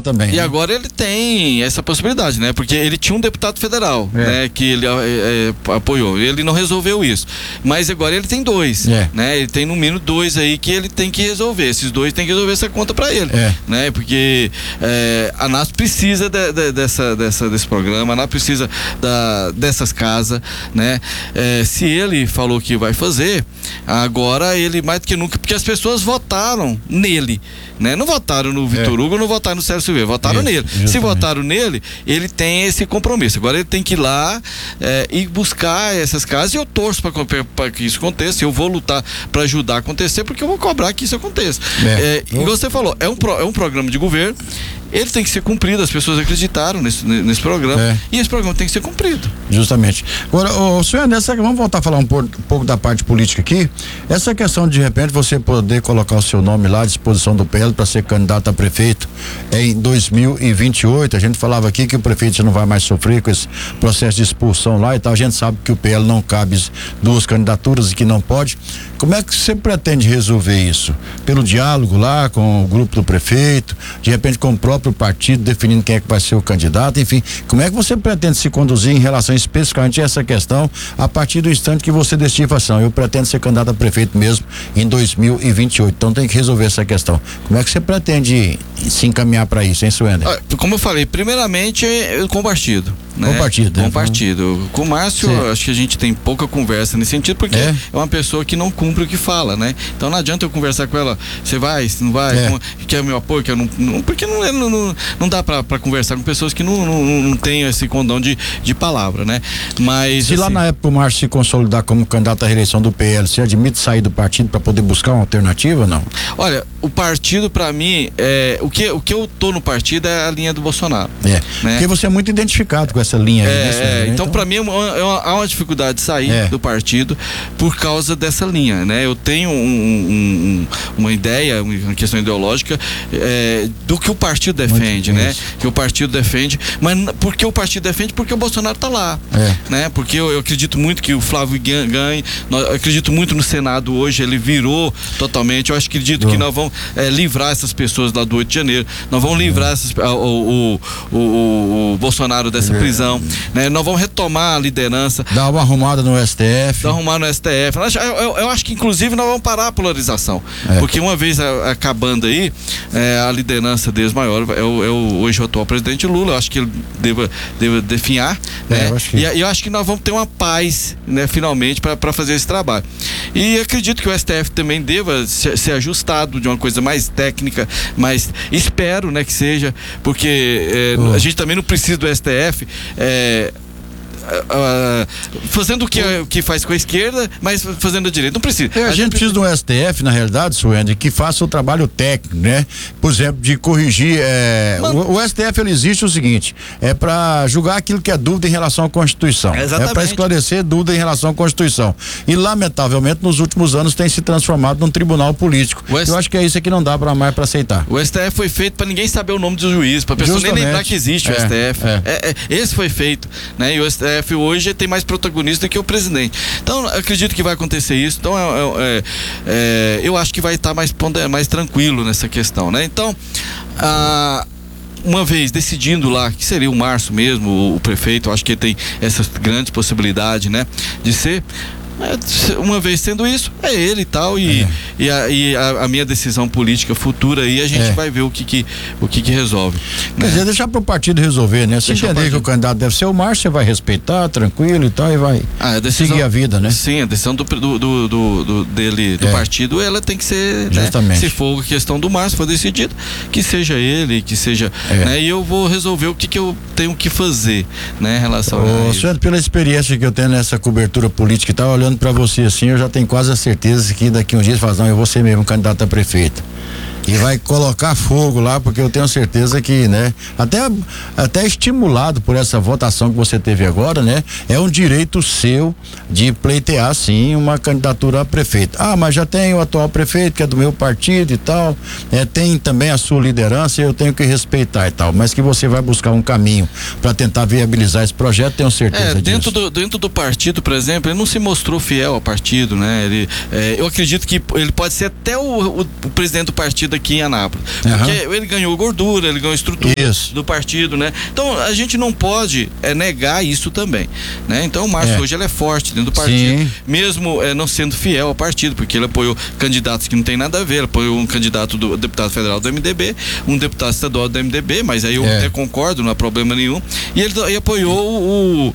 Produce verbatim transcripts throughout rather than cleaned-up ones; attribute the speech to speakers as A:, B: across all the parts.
A: também.
B: E
A: né?
B: agora ele tem essa possibilidade, né? Porque ele tinha um deputado federal,
A: é.
B: né? Que ele é, é, apoiou. Ele não resolveu isso. Mas agora ele tem dois,
A: é.
B: né? Ele tem no mínimo dois aí que ele tem que resolver. Esses dois tem que resolver essa conta para ele,
A: é.
B: né? Porque é, a ANASP precisa de, de, dessa, dessa, desse programa, a ANASP precisa da, dessas casas, né? É, se ele falou que vai fazer, agora ele mais do que nunca, porque as pessoas votaram nele, né? Não votaram no Vitor
A: é.
B: Hugo, não votaram no Sérgio Silveira, votaram
A: Isso,
B: nele.
A: justamente.
B: Se votaram nele, ele tem esse compromisso. Agora ele tem que ir lá é, e buscar essas casas, e eu torço para que isso aconteça. Eu vou lutar para ajudar a acontecer, porque eu vou cobrar que isso aconteça. É. É, e você falou, é um, pro, é um programa de governo. Ele tem que ser cumprido, as pessoas acreditaram nesse, nesse programa, é. e esse programa tem que ser cumprido.
A: Justamente. Agora, o senhor, nessa, vamos voltar a falar um pouco, um pouco da parte política aqui. Essa questão de, de repente, você poder colocar o seu nome lá à disposição do P L para ser candidato a prefeito em dois mil e vinte e oito, a gente falava aqui que o prefeito não vai mais sofrer com esse processo de expulsão lá e tal. A gente sabe que o P L não cabe duas candidaturas e que não pode. Como é que você pretende resolver isso? Pelo diálogo lá com o grupo do prefeito, de repente com o próprio partido definindo quem é que vai ser o candidato, enfim, como é que você pretende se conduzir em relação especificamente a essa questão a partir do instante que você decide assim, eu pretendo ser candidato a prefeito mesmo em dois mil e vinte e oito, então tem que resolver essa questão. Como é que você pretende se encaminhar para isso, hein, Suênder?
B: Como eu falei, primeiramente com o partido. Né?
A: Com o partido.
B: Com
A: né?
B: o partido. Com o Márcio, Sim. acho que a gente tem pouca conversa nesse sentido, porque é, é uma pessoa que não cumpre o que fala, né? Então não adianta eu conversar com ela, você vai, você não vai, é. quer meu apoio, quer não, não, porque não, não, não, não dá pra, pra conversar com pessoas que não, não, não têm esse condão de, de palavra, né? Mas.
A: Se assim, lá na época o Márcio se consolidar como candidato à reeleição do P L, você admite sair do partido para poder buscar uma alternativa ou não?
B: Olha, o partido pra mim, é, o, que, o que eu tô no partido é a linha do Bolsonaro.
A: É.
B: Né?
A: Porque você é muito identificado com essa linha aí,
B: é,
A: né?
B: É, então, então para mim é uma, é uma, há uma dificuldade de sair é. do partido por causa dessa linha, né? Eu tenho um, um, uma ideia, uma questão ideológica é, do que o partido defende, né? Isso. Que o partido defende, mas porque o partido defende porque o Bolsonaro tá lá, é. né? Porque eu, eu acredito muito que o Flávio ganhe, eu acredito muito no Senado hoje, ele virou totalmente, eu acho que acredito oh. que nós vamos é, livrar essas pessoas lá do oito de janeiro, nós vamos livrar essas, o, o, o, o, o Bolsonaro dessa é. prisão, né? Nós vamos retomar a liderança.
A: Dar uma arrumada no S T F.
B: Dar uma arrumada no S T F. Eu, eu, eu acho que inclusive nós vamos parar a polarização. É. Porque uma vez a, acabando aí, é, a liderança deles maior é o, é o hoje o atual presidente Lula. Eu acho que ele deva, deva definhar. É, né? eu acho que... E eu acho que nós vamos ter uma paz, né, finalmente, para fazer esse trabalho. E acredito que o S T F também deva ser, ser ajustado de uma coisa mais técnica, mas espero, né, que seja, porque é, oh. a gente também não precisa do S T F. É, Uh, fazendo o que, uh, que faz com a esquerda, mas fazendo a direita. Não precisa.
A: É, a, a gente, gente precisa de um S T F, na realidade, Suênder, que faça o trabalho técnico, né? Por exemplo, de corrigir. É, o, o S T F ele existe o seguinte: é para julgar aquilo que é dúvida em relação à Constituição. É, é para esclarecer dúvida em relação à Constituição. E, lamentavelmente, nos últimos anos tem se transformado num tribunal político. S... Eu acho que é isso que não dá para mais para aceitar.
B: O S T F foi feito para ninguém saber o nome do juiz, para a pessoa Justamente. nem lembrar que existe é, o S T F. É. É, é, esse foi feito, né? E o S T F hoje tem mais protagonista que o presidente. Então, acredito que vai acontecer isso. Então, é, é, é, eu acho que vai estar mais, mais tranquilo nessa questão, né? Então, a uma vez decidindo lá, que seria o Márcio mesmo, o, o prefeito, eu acho que ele tem essas grandes possibilidades, né, de ser. Uma vez sendo isso, é ele e tal, e, é. e, a, e a, a minha decisão política futura aí, a gente é. vai ver o que que, o que, que resolve.
A: Quer né? dizer, deixar pro partido resolver, né? Se entender que o candidato deve ser o Márcio, você vai respeitar, tranquilo e tal, e vai
B: ah, a decisão,
A: seguir a vida, né?
B: Sim, a decisão do, do, do, do, do dele, do é. partido, ela tem que ser,
A: Justamente.
B: Né? Se for a questão do Márcio, for decidido, que seja ele, que seja, é. né? E eu vou resolver o que que eu tenho que fazer, né? Em relação
A: Ô,
B: a isso.
A: Senhor, pela experiência que eu tenho nessa cobertura política e tal, olhando para você assim, eu já tenho quase a certeza que daqui uns dias faz, não, eu vou ser mesmo candidato a prefeito. E vai colocar fogo lá, porque eu tenho certeza que, né, até, até estimulado por essa votação que você teve agora, né, é um direito seu de pleitear, sim, uma candidatura a prefeito. Ah, mas já tem o atual prefeito, que é do meu partido e tal, é, tem também a sua liderança e eu tenho que respeitar e tal, mas que você vai buscar um caminho para tentar viabilizar esse projeto, tenho certeza
B: é, dentro
A: disso.
B: Do, dentro do partido, por exemplo, ele não se mostrou fiel ao partido, né, ele, é, eu acredito que ele pode ser até o, o, o presidente do partido daqui em Anápolis. Porque uhum. ele ganhou gordura, ele ganhou estrutura isso. do partido, né? Então a gente não pode é, negar isso também, né? Então o Márcio é. hoje ele é forte dentro do partido, Sim. mesmo é, não sendo fiel ao partido, porque ele apoiou candidatos que não tem nada a ver, ele apoiou um candidato do deputado federal do M D B, um deputado estadual do M D B, mas aí eu é. até concordo, não há problema nenhum, e ele e apoiou o,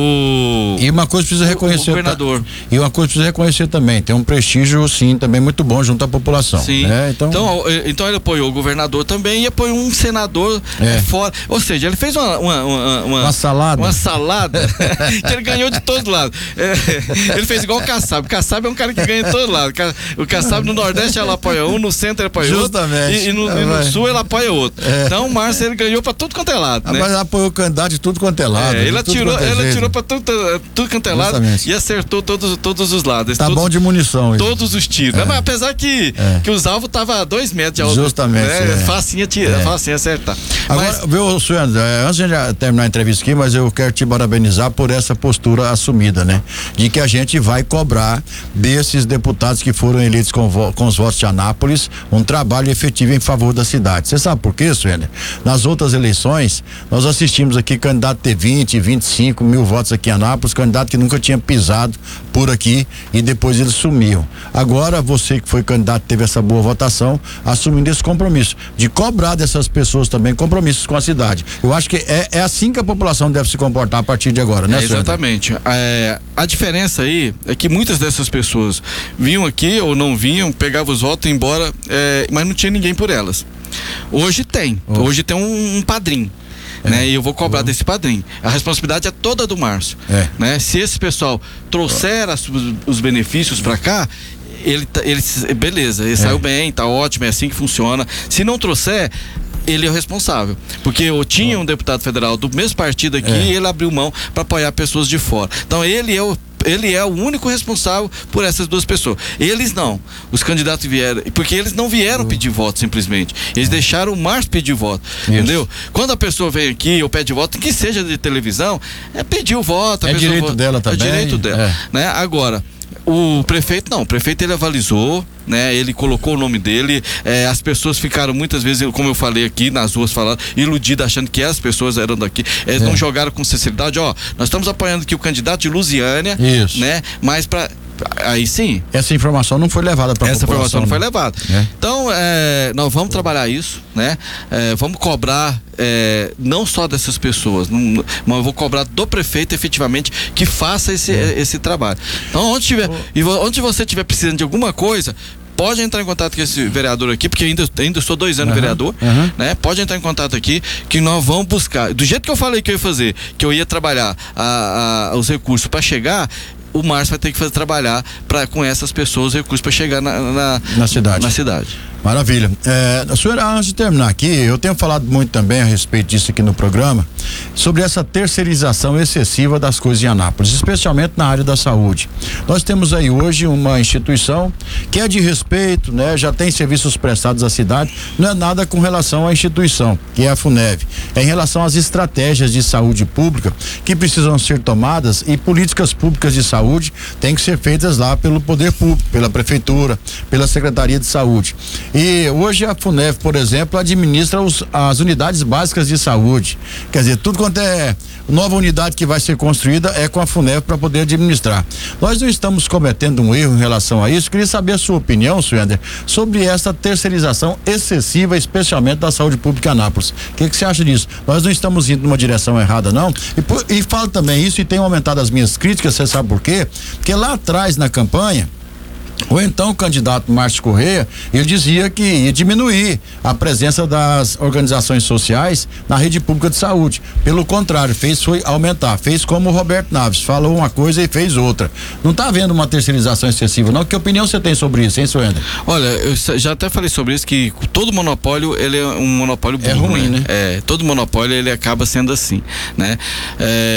B: o
A: e uma coisa precisa reconhecer,
B: o governador.
A: Tá, e uma coisa precisa reconhecer também, tem um prestígio sim também muito bom junto à população.
B: Sim.
A: Né?
B: Então, então, então ele apoiou o governador também e apoiou um senador é. fora. Ou seja, ele fez uma uma, uma, uma,
A: uma salada.
B: Uma salada que ele ganhou de todos lados. É, ele fez igual o Kassab. O Kassab é um cara que ganha de todos lados. O Kassab no Nordeste ela apoia um, no Centro ele apoia
A: Justamente.
B: outro. E, e, no, é, e no Sul ele apoia outro. É. Então o Márcio ele ganhou pra tudo quanto é lado.
A: Ah,
B: né?
A: Mas ele apoiou o candidato de tudo quanto é lado.
B: É, ele atirou, ele jeito. atirou pra tudo, tudo quanto é lado. Justamente. E acertou todos, todos os lados.
A: Tá
B: todos,
A: bom de munição. Isso.
B: Todos os tiros. É. Mas apesar que, é. que os alvos estavam a dois metros de altura.
A: Justamente.
B: Né? É. Facinha, tira, é. facinha acertar.
A: Agora,
B: mas,
A: viu, senhor André, antes de terminar a entrevista aqui, mas eu quero te parabenizar por essa postura assumida, né? De que a gente vai cobrar desses deputados que foram eleitos com, com os votos de Anápolis um trabalho efetivo em favor da cidade. Você sabe por quê, Suênia? Nas outras eleições, nós assistimos aqui candidato ter vinte, vinte e cinco mil votos aqui em Anápolis, candidato que nunca tinha pisado por aqui e depois eles sumiam. Agora, você que foi candidato teve essa boa votação, assumindo esse compromisso de cobrar dessas pessoas também compromissos com a cidade. Eu acho que é, é assim que a população deve se comportar a partir de agora, né,
B: é, exatamente. É, a diferença aí é que muitas dessas pessoas vinham aqui ou não vinham, pegavam os votos e iam embora, é, mas não tinha ninguém por elas. Hoje tem. Oh. Hoje tem um, um padrinho. É. Né? E eu vou cobrar uhum. desse padrinho. A responsabilidade é toda do Márcio. É. Né? Se esse pessoal trouxer as, os benefícios para cá, ele, ele beleza, ele é. saiu bem, tá ótimo, é assim que funciona. Se não trouxer, ele é o responsável, porque eu tinha um deputado federal do mesmo partido aqui é. e ele abriu mão para apoiar pessoas de fora. Então ele é o Ele é o único responsável por essas duas pessoas. Eles não. Os candidatos vieram. Porque eles não vieram uhum. pedir voto simplesmente. Eles uhum. deixaram o Márcio pedir voto. Isso. Entendeu? Quando a pessoa vem aqui ou pede voto, que seja de televisão, é pedir o voto. A
A: é direito vota, dela também.
B: É direito dela. É. Né? Agora, o prefeito não. O prefeito ele avalizou. Né, ele colocou o nome dele, é, as pessoas ficaram muitas vezes, como eu falei aqui nas ruas falando, iludidas, achando que as pessoas eram daqui, eles é. não jogaram com sinceridade, ó, nós estamos apoiando aqui o candidato de Lusiânia, Isso. né, mas para aí sim.
A: Essa informação não foi levada para a
B: Essa informação não foi levada. É. Então, é, nós vamos trabalhar isso, né, é, vamos cobrar é, não só dessas pessoas, não, mas eu vou cobrar do prefeito efetivamente que faça esse, é. esse trabalho. Então, onde tiver, e onde você estiver precisando de alguma coisa, pode entrar em contato com esse vereador aqui, porque ainda, ainda sou dois anos uhum, vereador, uhum. né? Pode entrar em contato aqui, que nós vamos buscar, do jeito que eu falei que eu ia fazer, que eu ia trabalhar a, a, os recursos para chegar, o Márcio vai ter que fazer trabalhar pra, com essas pessoas os recursos para chegar na, na,
A: na cidade.
B: Na cidade.
A: Maravilha. É, senhora, antes de terminar aqui, eu tenho falado muito também a respeito disso aqui no programa, sobre essa terceirização excessiva das coisas em Anápolis, especialmente na área da saúde. Nós temos aí hoje uma instituição que é de respeito, né? Já tem serviços prestados à cidade, não é nada com relação à instituição, que é a FUNEV. É em relação às estratégias de saúde pública que precisam ser tomadas e políticas públicas de saúde têm que ser feitas lá pelo poder público, pela prefeitura, pela Secretaria de Saúde. E hoje a FUNEV, por exemplo, administra os, as unidades básicas de saúde. Quer dizer, tudo quanto é nova unidade que vai ser construída é com a FUNEV para poder administrar. Nós não estamos cometendo um erro em relação a isso. Queria saber a sua opinião, senhor Ender, sobre essa terceirização excessiva, especialmente da saúde pública em Anápolis. O que, que você acha disso? Nós não estamos indo numa direção errada, não? E, por, e falo também isso, e tenho aumentado as minhas críticas, você sabe por quê? Porque lá atrás, na campanha, ou então o candidato Márcio Correia, ele dizia que ia diminuir a presença das organizações sociais na rede pública de saúde. Pelo contrário, fez foi aumentar, fez como o Roberto Naves, falou uma coisa e fez outra. Não está havendo uma terceirização excessiva, não? Que opinião você tem sobre isso, hein, senhor Ender?
B: Olha, eu já até falei sobre isso, que todo monopólio, ele é um monopólio burro,
A: é ruim, né?
B: É, todo monopólio, ele acaba sendo assim, né? É,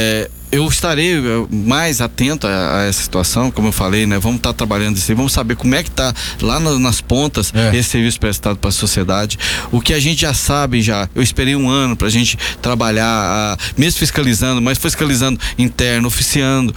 B: eu estarei mais atento a, a essa situação, como eu falei, né? Vamos estar tá trabalhando isso aí, vamos saber como é que está lá no, nas pontas é. esse serviço prestado para a sociedade. O que a gente já sabe já, eu esperei um ano para a gente trabalhar, a, mesmo fiscalizando, mas fiscalizando interno, oficiando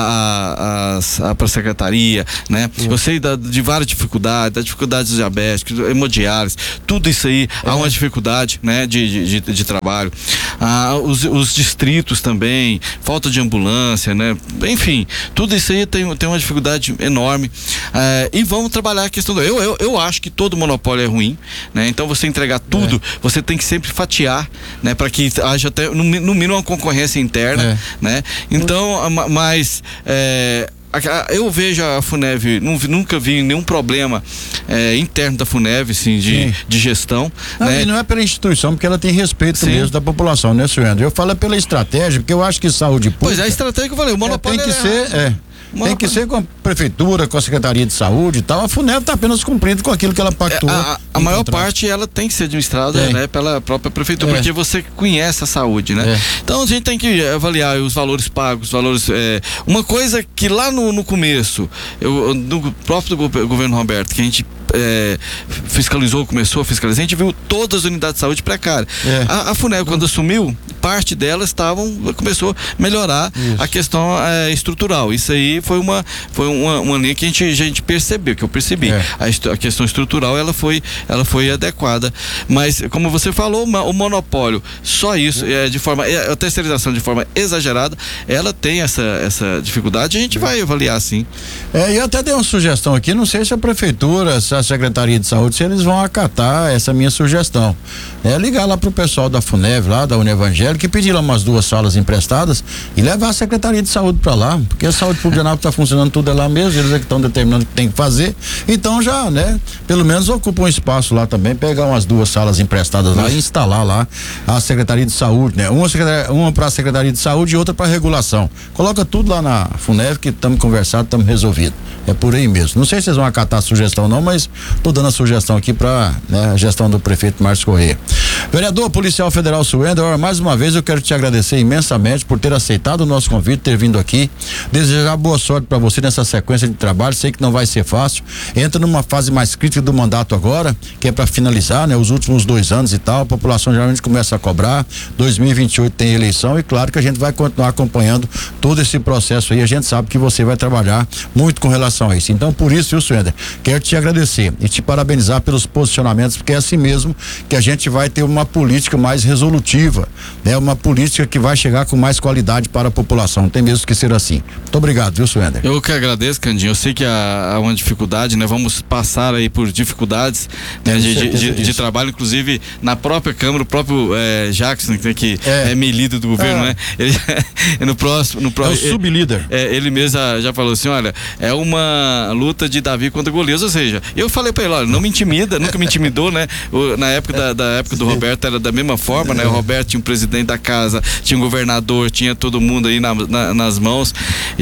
B: a, a, a, para a secretaria, né? Uhum. Eu sei da, de várias dificuldades, da dificuldade dos diabéticos, hemodiálise, tudo isso aí, é. há uma dificuldade, né? De, de, de, de trabalho. Ah, os, os distritos também, falta de ambulância, né? Enfim, tudo isso aí tem, tem uma dificuldade enorme. É, e vamos trabalhar a questão do. Eu, eu, eu acho que todo monopólio é ruim, né? Então você entregar tudo, é. você tem que sempre fatiar, né? Para que haja até, no, no mínimo, uma concorrência interna, é. né? Então, mas. É, eu vejo a FUNEV, nunca vi nenhum problema é, interno da FUNEV, assim, de, de gestão.
A: Não,
B: né?
A: E não é pela instituição, porque ela tem respeito Sim. mesmo da população, né, senhor André? Eu falo pela estratégia, porque eu acho que saúde pública.
B: Pois é, a estratégia que eu falei, o monopólio
A: é, tem que
B: é,
A: ser. É. Tem que ser com a prefeitura, com a Secretaria de Saúde e tal. A FUNEV está apenas cumprindo com aquilo que ela pactuou.
B: É, a a maior contrato. parte ela tem que ser administrada né, pela própria prefeitura, é. porque você conhece a saúde, né? É. Então a gente tem que avaliar os valores pagos, os valores. É, uma coisa que lá no, no começo, eu, no próprio governo Roberto, que a gente É, fiscalizou, começou a fiscalizar, a gente viu todas as unidades de saúde precárias. É. A, a FUNEV, quando assumiu, parte delas estavam, começou a melhorar Isso. a questão é, estrutural. Isso aí foi uma, foi uma, uma linha que a gente, a gente percebeu, que eu percebi. É. A, a questão estrutural, ela foi, ela foi adequada. Mas, como você falou, o monopólio, só isso, é, de forma, a terceirização de forma exagerada, ela tem essa, essa dificuldade, a gente vai avaliar sim.
A: É, e eu até dei uma sugestão aqui, não sei se a prefeitura, se a Secretaria de Saúde, se eles vão acatar essa minha sugestão. É ligar lá pro pessoal da FUNEV, lá da Unevangélica, e pedir lá umas duas salas emprestadas e levar a Secretaria de Saúde para lá, porque a saúde pública não está funcionando tudo é lá mesmo, eles é que estão determinando o que tem que fazer. Então já, né, pelo menos ocupa um espaço lá também, pegar umas duas salas emprestadas lá e instalar lá a Secretaria de Saúde, né? Uma, uma para a Secretaria de Saúde e outra para regulação. Coloca tudo lá na FUNEV que estamos conversando, estamos resolvidos. É por aí mesmo. Não sei se vocês vão acatar a sugestão não, mas tô dando a sugestão aqui para né, a gestão do prefeito Márcio Corrêa. Vereador Policial Federal Suender, mais uma vez eu quero te agradecer imensamente por ter aceitado o nosso convite, ter vindo aqui, desejar boa sorte para você nessa sequência de trabalho, sei que não vai ser fácil, entra numa fase mais crítica do mandato agora, que é para finalizar, né, os últimos dois anos e tal, a população geralmente começa a cobrar, dois mil e vinte e oito tem eleição e claro que a gente vai continuar acompanhando todo esse processo aí, a gente sabe que você vai trabalhar muito com relação a isso, então por isso, viu, Suender, quero te agradecer e te parabenizar pelos posicionamentos, porque é assim mesmo que a gente vai ter uma política mais resolutiva, né? Uma política que vai chegar com mais qualidade para a população, tem mesmo que ser assim. Muito obrigado, viu, Suender?
B: Eu que agradeço, Candinho, eu sei que há, há uma dificuldade, né? Vamos passar aí por dificuldades né? de, de, de, de trabalho, inclusive na própria Câmara, o próprio é, Jackson, que é, é meio líder do governo, é. né? Ele, no próximo, no próximo,
A: é o sublíder.
B: É, ele mesmo já, já falou assim, olha, é uma luta de Davi contra Golias, ou seja, eu falei pra ele, olha, não me intimida, nunca me intimidou, né? O, na época da, da época do Roberto era da mesma forma, né? O Roberto tinha um presidente da casa, tinha um governador, tinha todo mundo aí na, na, nas mãos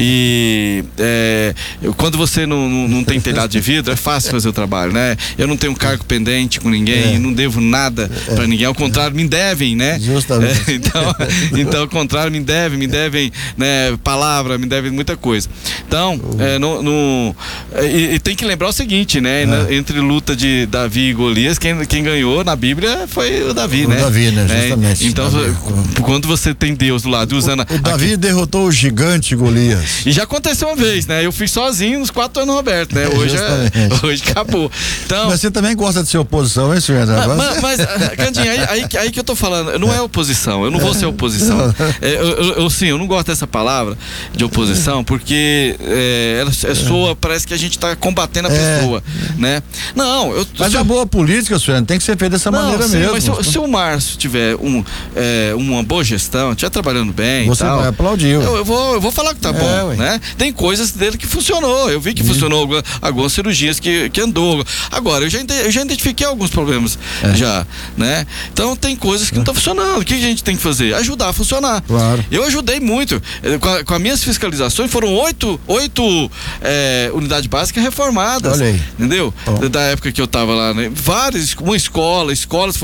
B: e é, quando você não, não, não tem telhado de vidro, é fácil fazer o trabalho, né? Eu não tenho um cargo pendente com ninguém, é. não devo nada é. para ninguém, ao contrário, me devem, né?
A: Justamente.
B: É, então, então, ao contrário, me devem, me devem, né? Palavra, me devem muita coisa. Então, é, no, no, e, e tem que lembrar o seguinte, né? É. Na, entre luta de Davi e Golias, quem, quem ganhou na Bíblia foi o Davi,
A: o
B: né?
A: Davi, né? Justamente.
B: É, então,
A: Davi.
B: quando você tem Deus do lado, usando.
A: O, o Davi aqui, derrotou o gigante Golias.
B: E já aconteceu uma vez, né? Eu fiz sozinho nos quatro anos, Roberto, né? Hoje, é, hoje acabou. Então,
A: mas você também gosta de ser oposição, hein, senhor?
B: Mas, mas, mas Candinho, aí, aí, aí que eu tô falando, não é oposição, eu não vou ser oposição. É, eu, eu, eu, sim, eu não gosto dessa palavra de oposição, porque é, ela é, soa, parece que a gente tá combatendo a é. pessoa, né? Não, eu.
A: Mas a boa política, senhor, tem que ser feita dessa não, maneira sim, mesmo.
B: Mas se, se o Márcio tiver um, é, uma boa gestão, estiver trabalhando bem,
A: você
B: tal,
A: vai aplaudir.
B: Eu, eu, vou, eu vou falar que tá é, bom, ué. né? Tem coisas dele que funcionou. Eu vi que Sim. funcionou algumas, algumas cirurgias que, que andou. Agora, eu já, eu já identifiquei alguns problemas é. já, né? Então tem coisas que não estão funcionando. O que a gente tem que fazer? Ajudar a funcionar.
A: Claro.
B: Eu ajudei muito. Com, a, com as minhas fiscalizações, foram oito, oito é, unidades básicas reformadas.
A: Olha aí.
B: Entendeu? Oh. Da época que eu tava lá, né? Várias, uma escola, escolas foram reformadas.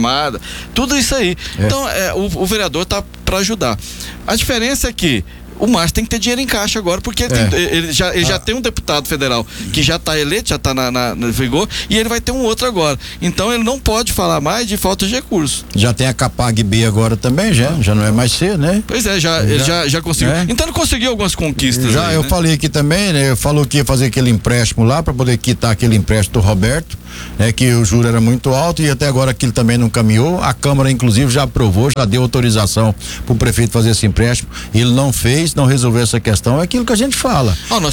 B: chamada, tudo isso aí. É. Então, é, o, o vereador tá para ajudar. A diferença é que o Márcio tem que ter dinheiro em caixa agora, porque ele, é. tem, ele, já, ele ah. já tem um deputado federal que já está eleito, já está na, na, na vigor, e ele vai ter um outro agora. Então ele não pode falar mais de falta de recursos.
A: Já tem a Capag B agora também, já, já não é mais C, né?
B: Pois é, já, ele já, já conseguiu. É. Então ele conseguiu algumas conquistas.
A: Já,
B: aí,
A: eu
B: né?
A: falei aqui também, né? Falou que ia fazer aquele empréstimo lá para poder quitar aquele empréstimo do Roberto, né? Que o juro era muito alto e até agora aquilo também não caminhou. A Câmara, inclusive, já aprovou, já deu autorização para o prefeito fazer esse empréstimo. Ele não fez, não resolveu essa questão, é aquilo que a gente fala.
B: Oh, nós